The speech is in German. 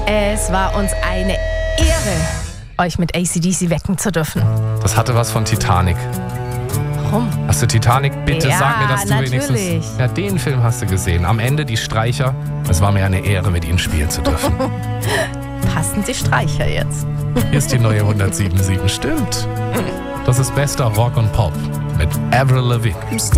Es war uns eine Ehre, euch mit AC/DC wecken zu dürfen. Das hatte was von Titanic. Warum? Hast du Titanic? Bitte Ja, sag mir, dass du natürlich. wenigstens... Ja, den Film hast du gesehen. Am Ende die Streicher. Es war mir eine Ehre, mit ihnen spielen zu dürfen. Passen die Streicher jetzt? Hier ist die neue 107.7. Stimmt. Das ist bester Rock und Pop mit Avril Lavigne.